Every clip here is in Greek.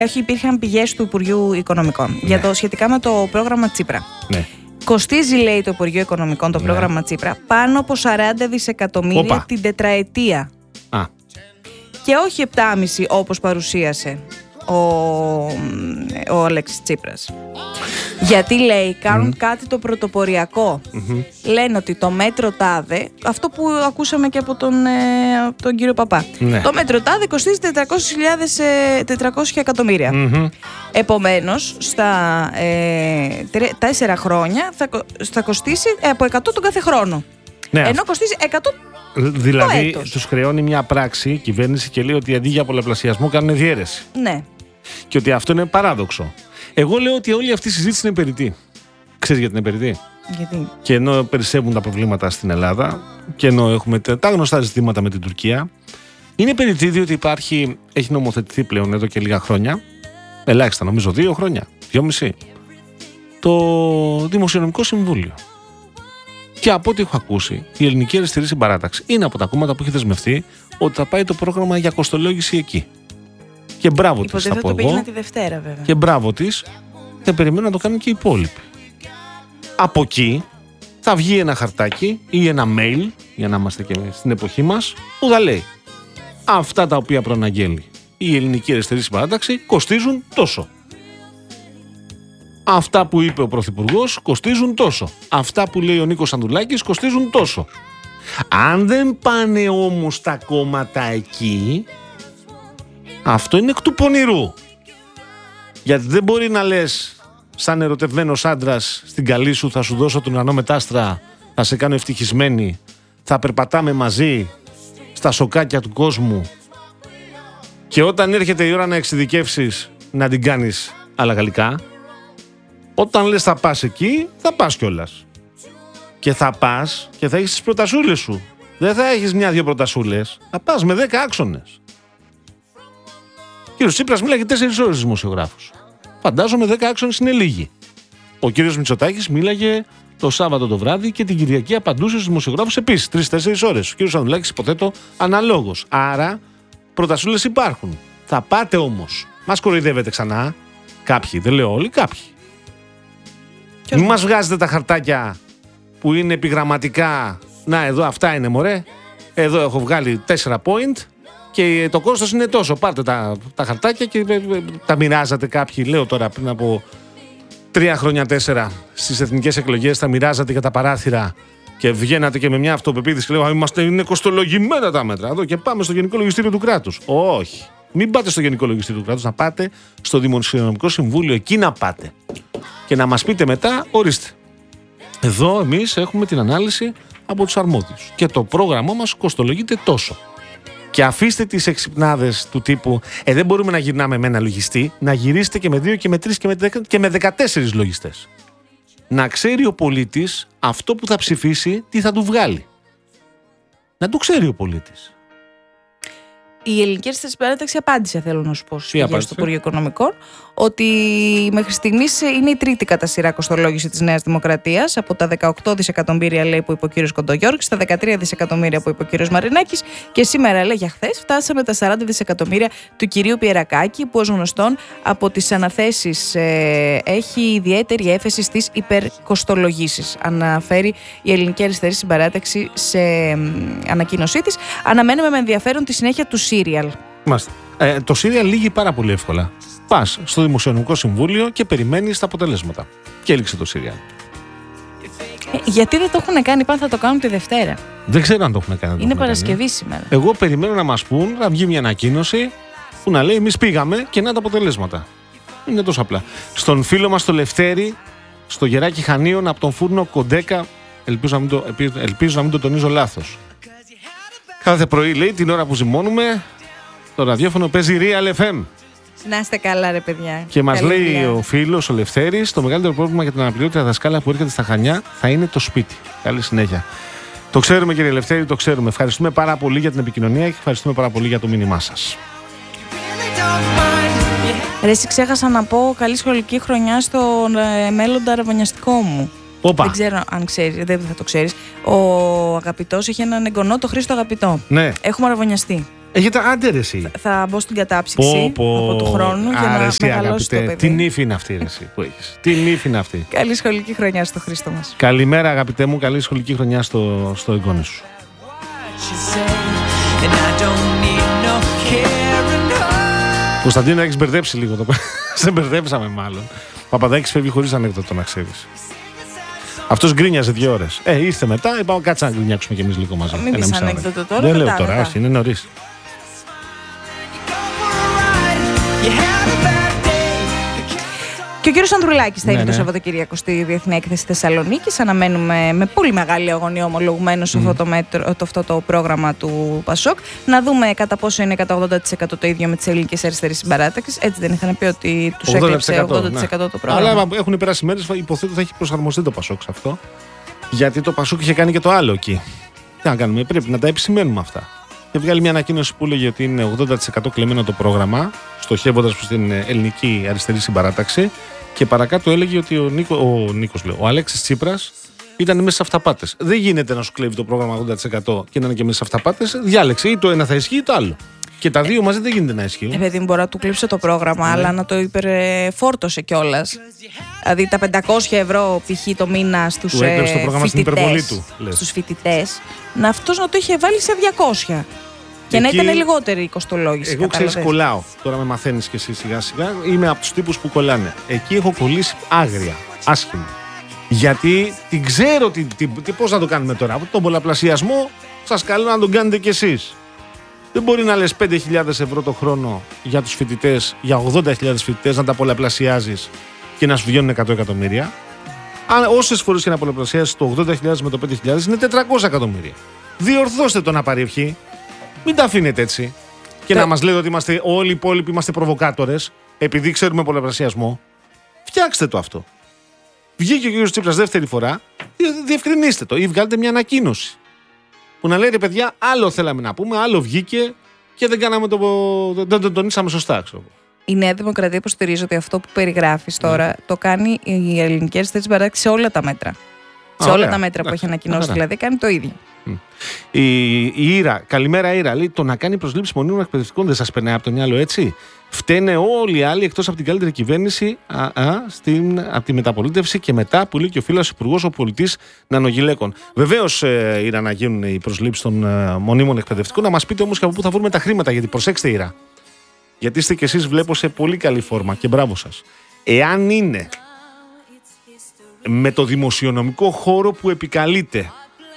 Υπήρχαν πηγές του Υπουργείου Οικονομικών για το σχετικά με το πρόγραμμα Τσίπρα. Ναι. Κοστίζει, λέει το Υπουργείο Οικονομικών, το πρόγραμμα Τσίπρα πάνω από 40 δισεκατομμύρια την τετραετία. Και όχι 7,5 όπως παρουσίασε ο Αλέξης Τσίπρας. Γιατί, λέει, κάνουν κάτι το πρωτοποριακό. Λένε ότι το μέτρο τάδε, αυτό που ακούσαμε και από τον κύριο Παπά, το μέτρο τάδε κοστίζει 400 εκατομμύρια. Επομένως, στα 4 χρόνια θα κοστίσει από 100 τον κάθε χρόνο. Ενώ κοστίζει 100 δηλαδή τους χρεώνει μια πράξη η κυβέρνηση και λέει ότι αντί για πολλαπλασιασμό κάνουν διαίρεση. Ναι. Και ότι αυτό είναι παράδοξο. Εγώ λέω ότι όλη αυτή η συζήτηση είναι περιττή. Ξέρεις γιατί είναι περιττή? Γιατί? Και ενώ περισσεύουν τα προβλήματα στην Ελλάδα και ενώ έχουμε τα γνωστά ζητήματα με την Τουρκία, είναι περιττή διότι έχει νομοθετηθεί πλέον εδώ και λίγα χρόνια, ελάχιστα νομίζω 2 χρόνια, 2,5, το Δημοσιονομικό Συμβούλιο. Και από ό,τι έχω ακούσει, η Ελληνική Αριστερή Συμπαράταξη είναι από τα κόμματα που έχει δεσμευτεί ότι θα πάει το πρόγραμμα για κοστολόγηση εκεί. Και μπράβο της, θα πω εγώ. Πήγαινα τη Δευτέρα, βέβαια. Και μπράβο της, και περιμένω να το κάνουν και οι υπόλοιποι. Από εκεί θα βγει ένα χαρτάκι ή ένα mail, για να είμαστε και στην εποχή μας, που θα λέει αυτά τα οποία προαναγγέλει η Ελληνική Αριστερή Συμπαράταξη κοστίζουν τόσο. Αυτά που είπε ο Πρωθυπουργός κοστίζουν τόσο. Αυτά που λέει ο Νίκος Ανδουλάκης κοστίζουν τόσο. Αν δεν πάνε όμως τα κόμματα εκεί, αυτό είναι εκ του πονηρού. Γιατί δεν μπορεί να λες σαν ερωτευμένος άντρας στην καλή σου, θα σου δώσω τον ουρανό με τ' άστρα, θα σε κάνω ευτυχισμένη, θα περπατάμε μαζί στα σοκάκια του κόσμου, και όταν έρχεται η ώρα να εξειδικεύσεις να την κάνεις άλλα γαλλικά. Όταν λες θα πας εκεί, θα πας κιόλας. Και θα πας και θα έχεις τις προτασούλες σου. Δεν θα έχεις 1-2 προτασούλες, θα πας με 10 άξονες. Ο κύριος Τσίπρας μίλαγε 4 ώρες στους δημοσιογράφους. Φαντάζομαι 10 άξονες είναι λίγοι. Ο κύριος Μητσοτάκης μίλαγε το Σάββατο το βράδυ και την Κυριακή απαντούσε στους δημοσιογράφους επίσης 3-4 ώρες. Ο κύριος Ανδουλάκης, υποθέτω, αναλόγως. Άρα προτασούλες υπάρχουν. Θα πάτε όμως. Μας κοροϊδεύετε ξανά. Κάποιοι, δεν λέω όλοι, κάποιοι. Μην μας βγάζετε τα χαρτάκια που είναι επιγραμματικά. Να, εδώ αυτά είναι, μωρέ. Εδώ έχω βγάλει 4 point και το κόστος είναι τόσο. Πάρτε τα χαρτάκια και τα μοιράζατε κάποιοι. Λέω τώρα πριν από 3 χρόνια, 4 στις εθνικές εκλογές, τα μοιράζατε για τα παράθυρα και βγαίνατε και με μια αυτοπεποίθηση και λέγαμε είναι κοστολογημένα τα μέτρα. Εδώ και πάμε στο Γενικό Λογιστήριο του Κράτους. Όχι. Μην πάτε στο Γενικό Λογιστήριο του Κράτους, να πάτε στο Δημοσιονομικό Συμβούλιο. Εκεί να πάτε. Και να μας πείτε μετά, ορίστε. Εδώ εμείς έχουμε την ανάλυση από τους αρμόδιους. Και το πρόγραμμά μας κοστολογείται τόσο. Και αφήστε τις εξυπνάδες του τύπου δεν μπορούμε να γυρνάμε με ένα λογιστή, να γυρίσετε και με 2 και με 3 και με 14 λογιστές. Να ξέρει ο πολίτης αυτό που θα ψηφίσει τι θα του βγάλει. Να το ξέρει ο πολίτης. Η Ελληνική Αριστερή Συμπαράταξη απάντησε, θέλω να σου πω, στο Υπουργείο Οικονομικών, ότι μέχρι στιγμής είναι η τρίτη κατά σειρά κοστολόγηση της Νέας Δημοκρατίας, από τα 18 δισεκατομμύρια, λέει, που είπε ο κύριος Κοντογιώργης, στα 13 δισεκατομμύρια που είπε ο κύριος Μαρινάκης, και σήμερα, λέει, για χθες φτάσαμε τα 40 δισεκατομμύρια του κυρίου Πιερακάκη, που ως γνωστόν από τις αναθέσεις έχει ιδιαίτερη έφεση στις υπερκοστολογήσεις. Αναφέρει η Ελληνική Αριστερή Συμπαράταξη σε ανακοίνωσή της. Αναμένουμε με ενδιαφέρον τη συνέχεια του Σύριαλ. Το Σύριαλ λύγει πάρα πολύ εύκολα. Πας στο Δημοσιονομικό Συμβούλιο και περιμένεις τα αποτελέσματα. Και έληξε το Σύριαλ. Γιατί δεν το έχουν κάνει, πάνε θα το κάνουν τη Δευτέρα. Δεν ξέρω αν το έχουν κάνει. Είναι Παρασκευή σήμερα. Εγώ περιμένω να μας πούν, να βγει μια ανακοίνωση που να λέει εμείς πήγαμε και να τα αποτελέσματα. Είναι τόσο απλά. Στον φίλο μας το Λευτέρη, στο Γεράκι Χανίων, από τον φούρνο Κοντέκα, ελπίζω να μην το τονίζω λάθος. Κάθε πρωί, λέει, την ώρα που ζυμώνουμε, το ραδιόφωνο παίζει Real FM. Να είστε καλά, ρε παιδιά. Και μας λέει ο φίλος, ο Λευτέρης, το μεγαλύτερο πρόβλημα για την αναπληρωτή δασκάλα που έρχεται στα Χανιά θα είναι το σπίτι. Καλή συνέχεια. Το ξέρουμε, κύριε Λευτέρη, το ξέρουμε. Ευχαριστούμε πάρα πολύ για την επικοινωνία και ευχαριστούμε πάρα πολύ για το μήνυμά σας. Ρε, εσύ ξέχασα να πω καλή σχολική χρονιά στο μέλλοντα αραβωνιαστικό μου. Οπα. Δεν ξέρω αν ξέρεις, δεν θα το ξέρεις. Ο αγαπητός είχε έναν εγγονό, το Χρήστο Αγαπητό. Ναι. Έχουμε αραβωνιαστεί. Άντε ρε εσύ. Θα μπω στην κατάψυξη από του χρόνου για να μεγαλώσει το παιδί. Τι νύφη είναι αυτή ρε εσύ που έχεις. Τι νύφη είναι αυτή. Καλή σχολική χρονιά στο Χρήστο μας. Καλημέρα αγαπητέ μου, καλή σχολική χρονιά στο εγγόνι σου. Κωνσταντίνα, έχεις μπερδέψει λίγο το. Σε μπερδέψαμε μάλλον. Παπαδάκης φεύγει χωρίς ανέκδοτο, να ξέρεις. Αυτός γκρίνιαζε 2 ώρες. Ήρθε μετά, είπαμε κάτσε να γκρινιάξουμε κι εμείς λίγο μαζί. Μην πεις ανέκδοτο τώρα. Δεν λέω τώρα, όχι, είναι νωρίς. Και ο κύριος Ανδρουλάκης θα είναι το Σαββατοκύριακο στη Διεθνή Έκθεση Θεσσαλονίκης. Αναμένουμε με πολύ μεγάλη αγωνία ομολογουμένως αυτό το πρόγραμμα του Πασόκ. Να δούμε κατά πόσο είναι κατά 80% το ίδιο με τις ελληνικές αριστερές συμπαράταξεις. Έτσι δεν είχαν πει ότι τους έκλειψε 80% το πρόγραμμα. Αλλά έχουν περάσει μέρες, υποθέτω θα έχει προσαρμοστεί το Πασόκ σε αυτό. Γιατί το Πασόκ είχε κάνει και το άλλο εκεί. Τι να κάνουμε, πρέπει να τα επισημαίνουμε αυτά. Και βγάλει μια ανακοίνωση που λέγει ότι είναι 80% κλεμμένο το πρόγραμμα, στοχεύοντας προς την ελληνική αριστερή συμπαράταξη. Και παρακάτω έλεγε ότι ο Αλέξης Τσίπρας ήταν μέσα σε αυταπάτες. Δεν γίνεται να σου κλέβει το πρόγραμμα 80% και να είναι και μέσα σε αυταπάτες. Διάλεξε ή το ένα θα ισχύει ή το άλλο. Και τα δύο μαζί δεν γίνεται να ισχύουν. Παιδί μου, μπορεί να του κλείψει το πρόγραμμα, αλλά να το υπερφόρτωσε κιόλας. Δηλαδή τα 500 ευρώ π.χ. το μήνα στους φοιτητές, αυτός να το είχε βάλει σε 200. Και εκεί, να ήταν λιγότερη η κοστολόγηση. Εγώ ξέρεις κολλάω. Τώρα με μαθαίνεις κι εσύ σιγά σιγά. Είμαι από τους τύπους που κολλάνε. Εκεί έχω κολλήσει άγρια, άσχημα. Γιατί την ξέρω πώς να το κάνουμε τώρα. Τον πολλαπλασιασμό σας καλώ να τον κάνετε κι εσείς. Δεν μπορεί να λες 5.000 ευρώ το χρόνο για τους φοιτητές, για 80.000 φοιτητές, να τα πολλαπλασιάζεις και να σου βγαίνουν 100 εκατομμύρια. Αν όσες φορές και να πολλαπλασιάζεις το 80.000 με το 5.000 είναι 400 εκατομμύρια. Διορθώστε το να πάρει ευχή. Μην τα αφήνετε έτσι. Και να μας λέτε ότι είμαστε όλοι οι υπόλοιποι είμαστε προβοκάτορες, επειδή ξέρουμε πολλαπλασιασμό. Φτιάξτε το αυτό. Βγήκε ο κ. Τσίπρας δεύτερη φορά, διευκρινίστε το ή βγάλτε μια ανακοίνωση. Που να λέει ρε παιδιά, άλλο θέλαμε να πούμε, άλλο βγήκε και δεν το τονίσαμε σωστά, ξέρω. Η Νέα Δημοκρατία υποστηρίζει ότι αυτό που περιγράφεις τώρα το κάνει η ελληνική αριστερή συμπαράξη σε όλα τα μέτρα. Σε όλα τα μέτρα που έχει ανακοινώσει, δηλαδή κάνει το ίδιο. Η Ήρα, καλημέρα Ήρα, λέει το να κάνει προσλήψεις μονίμων εκπαιδευτικών δεν σας περνάει από το μυαλό έτσι. Φταίνε όλοι οι άλλοι εκτός από την καλύτερη κυβέρνηση από τη μεταπολίτευση και μετά που λέει και ο φίλος υπουργός ο πολιτής νανογυλαίκων. Βεβαίως Ήρα να γίνουν οι προσλήψεις των μονίμων εκπαιδευτικών, να μας πείτε όμως και από πού θα βρούμε τα χρήματα, γιατί προσέξτε Ήρα. Γιατί είστε κι εσείς βλέπω σε πολύ καλή φόρμα και μπράβο σας. Εάν είναι με το δημοσιονομικό χώρο που επικαλείται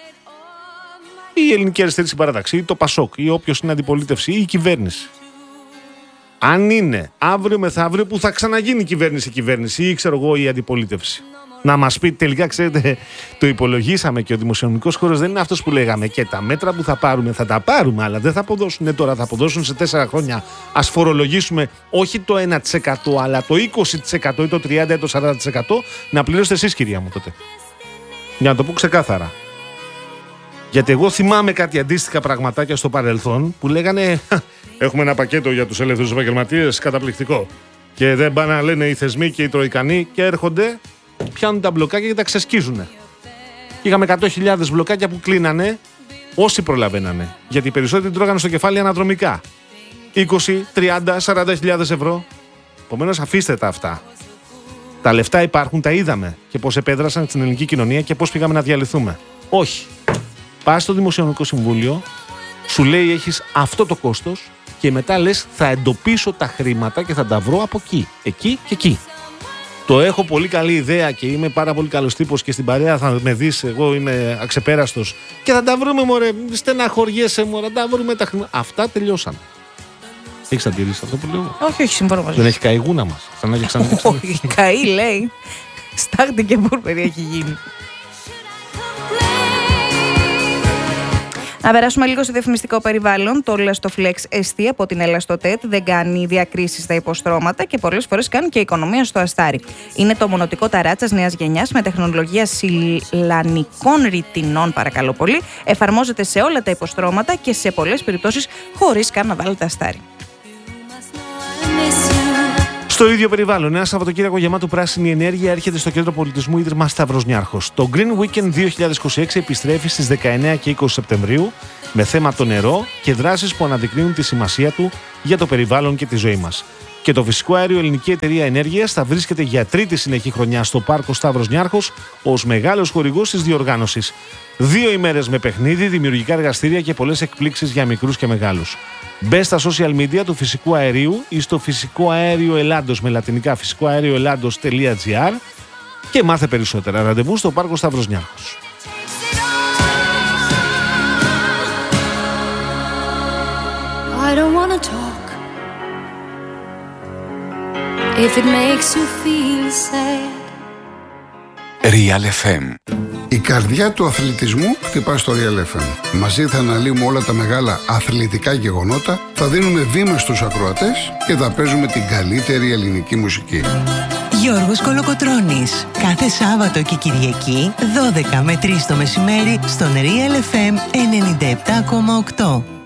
η ελληνική αριστερή συμπαράταξη ή το Πασόκ ή όποιος είναι αντιπολίτευση ή η κυβέρνηση, αν είναι αύριο μεθαύριο που θα ξαναγίνει η κυβέρνηση ή ξέρω εγώ η αντιπολίτευση, να μας πει τελικά ξέρετε το υπολογίσαμε και ο δημοσιονομικός χώρος δεν είναι αυτός που λέγαμε και τα μέτρα που θα πάρουμε θα τα πάρουμε αλλά δεν θα αποδώσουν τώρα, θα αποδώσουν σε 4 χρόνια, ας φορολογήσουμε όχι το 1% αλλά το 20% ή το 30% ή το 40%, να πληρώσετε εσείς κυρία μου τότε, για να το πω ξεκάθαρα. Γιατί εγώ θυμάμαι κάτι αντίστοιχα πραγματάκια στο παρελθόν που λέγανε έχουμε ένα πακέτο για τους ελεύθερους επαγγελματίες καταπληκτικό. Και δεν πάνε να λένε οι θεσμοί και οι τροϊκανοί και έρχονται, πιάνουν τα μπλοκάκια και τα ξεσκίζουν. Είχαμε 100.000 μπλοκάκια που κλείνανε όσοι προλαβαίνανε. Γιατί οι περισσότεροι τρώγανε στο κεφάλι αναδρομικά. 20, 30, 40.000 ευρώ. Επομένως αφήστε τα αυτά. Τα λεφτά υπάρχουν, τα είδαμε και πώς επέδρασαν στην ελληνική κοινωνία και πώς πήγαμε να διαλυθούμε. Όχι. Πας στο Δημοσιονομικό Συμβούλιο, σου λέει έχεις αυτό το κόστος και μετά λες θα εντοπίσω τα χρήματα και θα τα βρω από εκεί, εκεί και εκεί. Το έχω πολύ καλή ιδέα και είμαι πάρα πολύ καλός τύπος και στην παρέα θα με δεις, εγώ είμαι αξεπέραστος και θα τα βρούμε μωρέ, στεναχωριέσαι μωρέ, θα τα βρούμε τα χρήματα. Αυτά τελειώσαν. Έχεις αντιρρήσει αυτό που λέω? Όχι, συμφωνώ μαζί. Δεν έχει καεί η γούνα μας. Όχι, καεί λέει. Στάχτη και μπούρπερι έχει γίνει. Να περάσουμε λίγο στο διαφημιστικό περιβάλλον. Το Elastoflex ST από την Elastotet δεν κάνει διακρίσεις στα υποστρώματα και πολλές φορές κάνει και οικονομία στο αστάρι. Είναι το μονοτικό ταράτσας νέας γενιάς με τεχνολογία σιλανικών ρητινών, παρακαλώ πολύ. Εφαρμόζεται σε όλα τα υποστρώματα και σε πολλές περιπτώσεις χωρίς καν να βάλετε αστάρι. Στο ίδιο περιβάλλον, ένα Σαββατοκύριακο γεμάτο πράσινη ενέργεια έρχεται στο Κέντρο Πολιτισμού Ίδρυμα Σταύρος Νιάρχος. Το Green Weekend 2026 επιστρέφει στις 19 και 20 Σεπτεμβρίου με θέμα το νερό και δράσεις που αναδεικνύουν τη σημασία του για το περιβάλλον και τη ζωή μας. Και το φυσικό αέριο Ελληνική Εταιρεία Ενέργειας θα βρίσκεται για τρίτη συνεχή χρονιά στο Πάρκο Σταύρος Νιάρχος ως μεγάλος χορηγός της διοργάνωσης. 2 ημέρες με παιχνίδι, δημιουργικά εργαστήρια και πολλές εκπλήξεις για μικρούς και μεγάλους. Μπες στα social media του Φυσικού Αερίου ή στο Φυσικό Αέριο Ελλάδος με λατινικά φυσικοαερioellados.gr και μάθε περισσότερα. Ραντεβού στο Πάρκο Σταύρος Νιάρχος. I don't wanna talk if it makes you feel sad. Real FM. Η καρδιά του αθλητισμού χτυπά στο Real FM. Μαζί θα αναλύουμε όλα τα μεγάλα αθλητικά γεγονότα, θα δίνουμε βήμα στους ακροατές και θα παίζουμε την καλύτερη ελληνική μουσική. Γιώργος Κολοκοτρώνης. Κάθε Σάββατο και Κυριακή 12 με 3 το μεσημέρι στον Real FM 97,8.